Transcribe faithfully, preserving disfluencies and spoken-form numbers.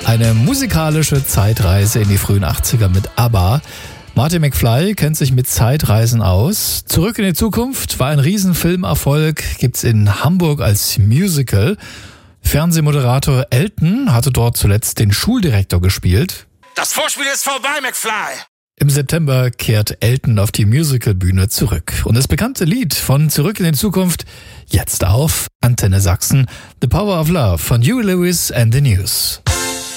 Eine musikalische Zeitreise in die frühen achtziger mit ABBA. Marty McFly kennt sich mit Zeitreisen aus. Zurück in die Zukunft war ein Riesenfilmerfolg, gibt's in Hamburg als Musical. Fernsehmoderator Elton hatte dort zuletzt den Schuldirektor gespielt. Das Vorspiel ist vorbei, McFly! Im September kehrt Elton auf die Musicalbühne zurück. Und das bekannte Lied von Zurück in die Zukunft jetzt auf Antenne Sachsen, The Power of Love von Huey Lewis and the News.